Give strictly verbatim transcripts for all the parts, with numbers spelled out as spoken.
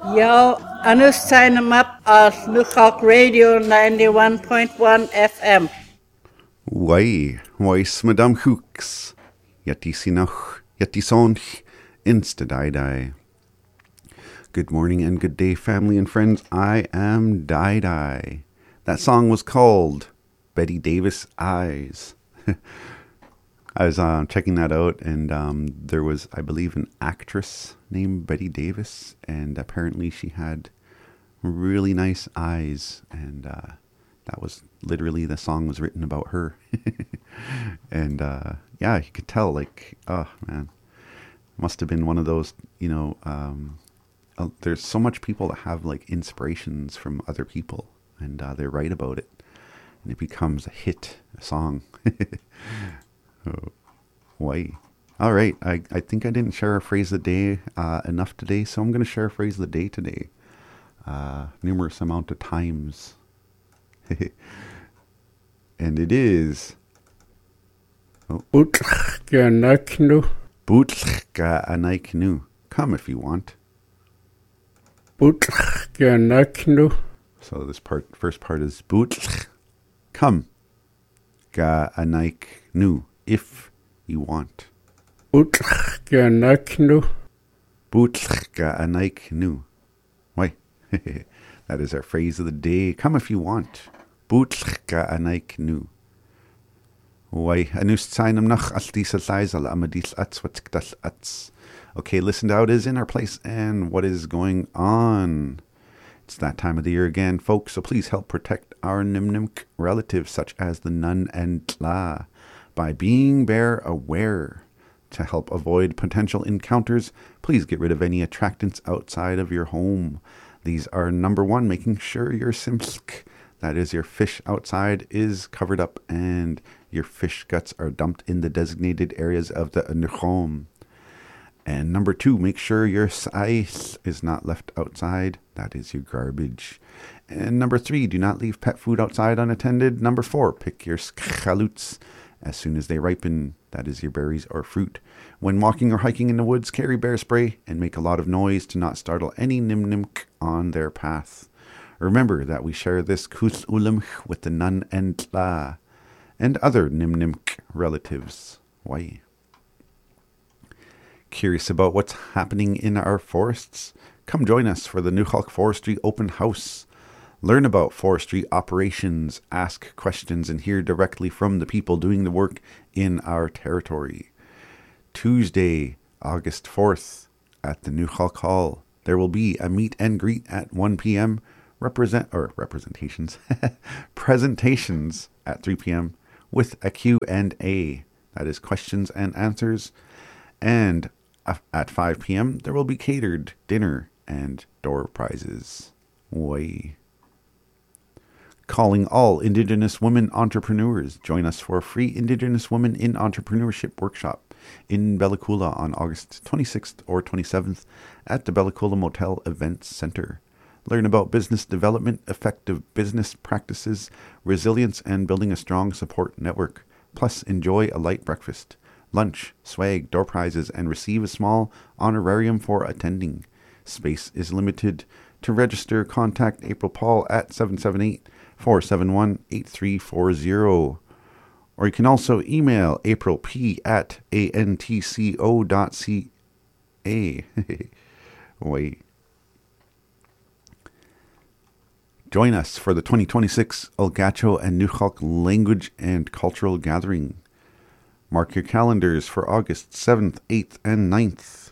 Yo, Anus sign 'em up at Nukhak Radio ninety-one point one F M. Why, why's Madame Hooks? Yeti sinach, yeti sonch, insta die die. Good morning and good day, family and friends. I am Die Die. That song was called Betty Davis Eyes. I was uh, checking that out, and um, there was, I believe, an actress named Betty Davis, and apparently she had really nice eyes, and uh, that was literally the song was written about her. And uh, yeah, you could tell, like, oh man, must have been one of those, you know, um, uh, there's so much people that have like inspirations from other people, and uh, they write about it, and it becomes a hit, a song. Oh, why? All right, I, I think I didn't share a phrase of the day uh, enough today, so I'm going to share a phrase of the day today. Uh, numerous amount of times. And it is... Oh. Bootlganaknu. Bootlganaknu. Come if you want. Bootlganaknu. So this part, first part is Bootl. Come. Ganaknu. If you want. Bootlganaknu. Bootlganaknu. Why? That is our phrase of the day. Come if you want. Bootlganaknu. Why? Anus tsainam nach altisa laisal amadis ats watkdal ats. Okay, listened out is in our place and what is going on. It's that time of the year again, folks, so please help protect our Nimnimk relatives such as the Nun and Tla by being bear aware. To help avoid potential encounters, please get rid of any attractants outside of your home. These are number one, making sure your simsk, that is your fish outside, is covered up and your fish guts are dumped in the designated areas of the Nukhom. And number two, make sure your sais is not left outside. That is your garbage. And number three, do not leave pet food outside unattended. Number four, pick your skhaluts as soon as they ripen. That is your berries or fruit. When walking or hiking in the woods, carry bear spray and make a lot of noise to not startle any nimnimk on their path. Remember that we share this kus ulam with the Nun and Tla and other nimnimk relatives. Why? Curious about what's happening in our forests? Come join us for the Nukhalk Forestry Open House. Learn about forestry operations, ask questions, and hear directly from the people doing the work in our territory. Tuesday, August fourth, at the Nukhalk Hall, there will be a meet and greet at one p.m. Represent or representations, presentations at three p.m. with a Q and A, that is questions and answers, and at five p.m. there will be catered dinner and door prizes. Way. Calling all Indigenous women entrepreneurs. Join us for a free Indigenous Women in Entrepreneurship workshop in Bella Coola on August twenty-sixth or twenty-seventh at the Bella Coola Motel Events Center. Learn about business development, effective business practices, resilience, and building a strong support network. Plus, enjoy a light breakfast, lunch, swag, door prizes, and receive a small honorarium for attending. Space is limited. To register, contact April Paul at seven seven eight, four seven one, eight three four zero. Or you can also email April P at A N T C O dot C A. Wait. Join us for the twenty twenty-six Olgacho and Nukhalk Language and Cultural Gathering. Mark your calendars for August seventh, eighth, and ninth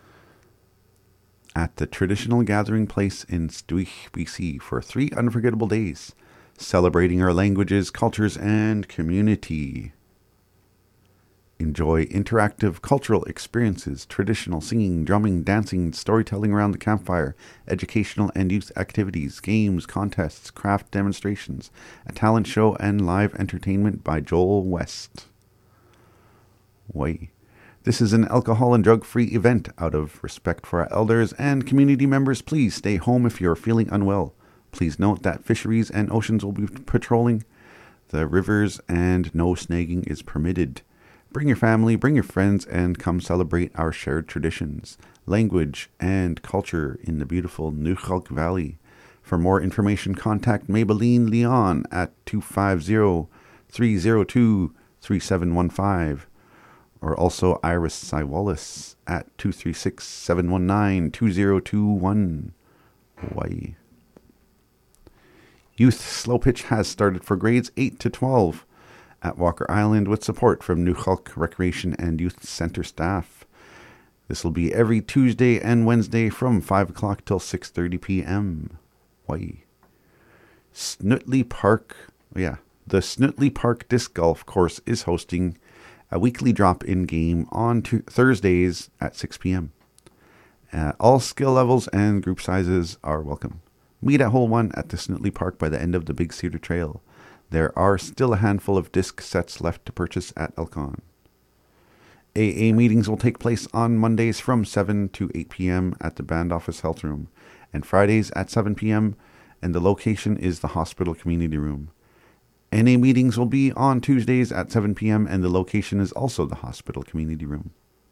at the traditional gathering place in Stuich, B C for three unforgettable days, celebrating our languages, cultures, and community. Enjoy interactive cultural experiences, traditional singing, drumming, dancing, storytelling around the campfire, educational and youth activities, games, contests, craft demonstrations, a talent show, and live entertainment by Joel West. Way. This is an alcohol and drug-free event. Out of respect for our elders and community members, please stay home if you're feeling unwell. Please note that fisheries and oceans will be patrolling the rivers and no snagging is permitted. Bring your family, bring your friends, and come celebrate our shared traditions. language, and culture in the beautiful Nuxalk Valley. For more information, contact Maybelline Leon at two five zero, three zero two, three seven one five, or also Iris Siwalis at two three six, seven one nine, two zero two one, Hawaii. Youth Slow Pitch has started for grades eight to twelve at Walker Island with support from Nuxalk Recreation and Youth Center staff. This will be every Tuesday and Wednesday from five o'clock till six thirty p.m. Hawaii. Snutley Park, yeah, the Snutley Park Disc Golf Course is hosting a weekly drop-in game on t- Thursdays at six p.m. Uh, all skill levels and group sizes are welcome. Meet at Hole one at the Snutley Park by the end of the Big Cedar Trail. There are still a handful of disc sets left to purchase at Elcon. A A meetings will take place on Mondays from seven to eight p.m. at the Band Office Health Room, and Fridays at seven p.m., and the location is the Hospital Community Room. N A meetings will be on Tuesdays at seven p.m., and the location is also the Hospital Community Room.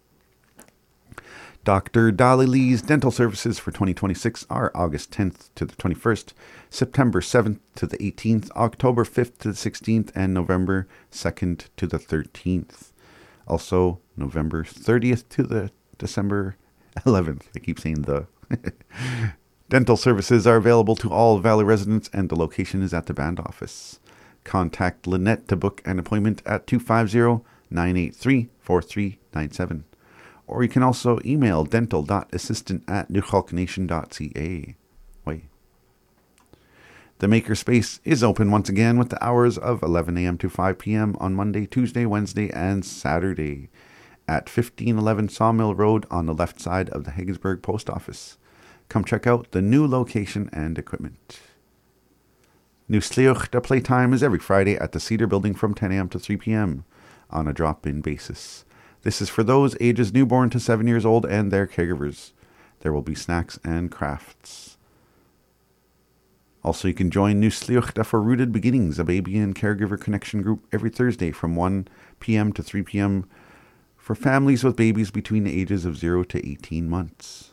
Doctor Dolly Lee's dental services for twenty twenty-six are August tenth to the twenty-first, September seventh to the eighteenth, October fifth to the sixteenth, and November second to the thirteenth. Also, November thirtieth to the December eleventh. I keep saying the. Dental services are available to all Valley residents, and the location is at the Band Office. Contact Lynette to book an appointment at two five zero, nine eight three, four three nine seven. Or you can also email dental.assistant at nuxalknation.ca. Wait. The Makerspace is open once again with the hours of eleven a.m. to five p.m. on Monday, Tuesday, Wednesday, and Saturday at fifteen eleven Sawmill Road on the left side of the Haggisburg Post Office. Come check out the new location and equipment. New Slioch, the playtime is every Friday at the Cedar Building from ten a.m. to three p.m. on a drop-in basis. This is for those ages newborn to seven years old and their caregivers. There will be snacks and crafts. Also, you can join New Slioch for Rooted Beginnings, a baby and caregiver connection group every Thursday from one p.m. to three p.m. for families with babies between the ages of zero to eighteen months.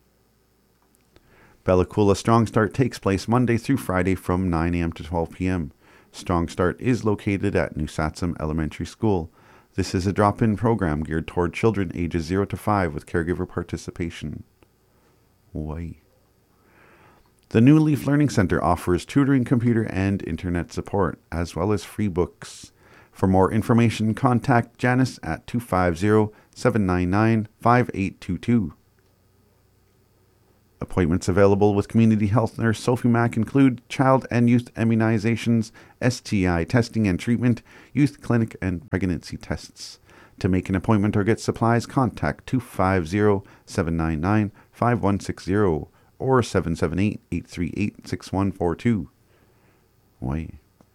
Bella Coola Strong Start takes place Monday through Friday from nine a.m. to twelve p.m. Strong Start is located at New Satsum Elementary School. This is a drop-in program geared toward children ages zero to five with caregiver participation. Why? The New Leaf Learning Center offers tutoring, computer, and internet support, as well as free books. For more information, contact Janice at two five zero, seven nine nine, five eight two two. Appointments available with community health nurse Sophie Mack include child and youth immunizations, S T I testing and treatment, youth clinic, and pregnancy tests. To make an appointment or get supplies, contact two five zero, seven nine nine, five one six zero or seven seven eight, eight three eight, six one four two. Why?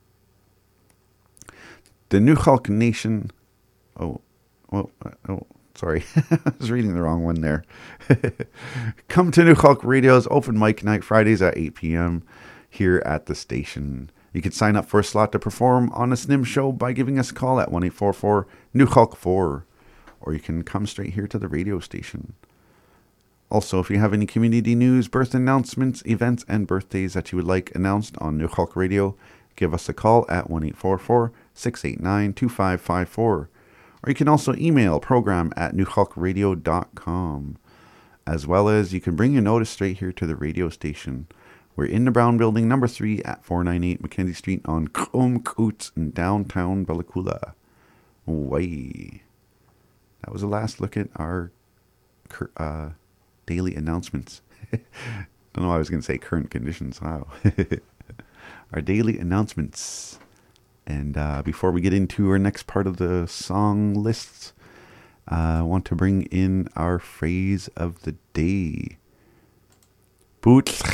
The Nuxalk Nation... Oh, well, oh... Sorry, I was reading the wrong one there. Come to Nuxalk Radio's open mic night Fridays at eight p.m. here at the station. You can sign up for a slot to perform on a S N M show by giving us a call at one eight four four, N U X A L K four. Or you can come straight here to the radio station. Also, if you have any community news, birth announcements, events, and birthdays that you would like announced on Nuxalk Radio, give us a call at one eight four four, six eight nine, two five five four. Or you can also email program at nuxalk radio dot com. As well as you can bring your notice straight here to the radio station. We're in the Brown Building, number three at four ninety-eight Mackenzie Street on Comcoots in downtown Bella Coola. Way. That was the last look at our uh, daily announcements. Don't know why I was going to say current conditions. Wow. Our daily announcements. And uh, before we get into our next part of the song lists, uh, I want to bring in our phrase of the day. Boots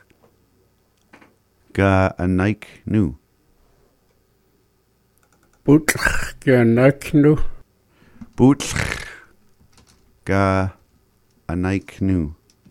ga a Nike nu. Boots ga Nike nu. Boots ga a Nike nu.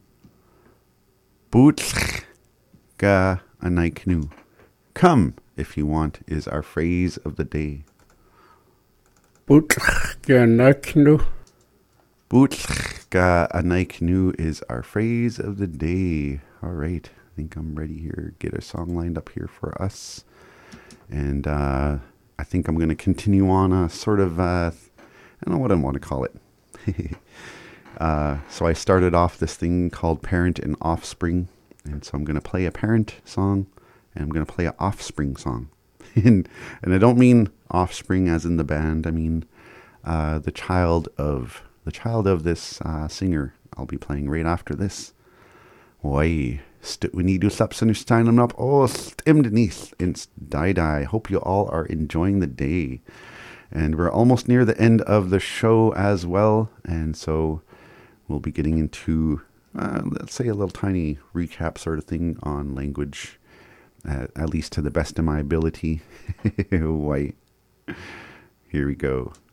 Boots ga a Nike nu. Come, if you want, is our phrase of the day. Boots ga Nike nu. Bútlga anaik nu is our phrase of the day. All right. I think I'm ready here. Get a song lined up here for us. And uh, I think I'm going to continue on a sort of, uh, I don't know what I want to call it. uh, so I started off this thing called Parent and Offspring. And so I'm going to play a parent song and I'm going to play an offspring song. and, and I don't mean offspring as in the band. I mean uh, the child of the child of this uh, singer I'll be playing right after this. Oi, we do slapsen up. Oh, stim denith ins die die. Hope you all are enjoying the day. And we're almost near the end of the show as well. And so we'll be getting into, uh, let's say, a little tiny recap sort of thing on language, uh, at least to the best of my ability. Oi. Here we go.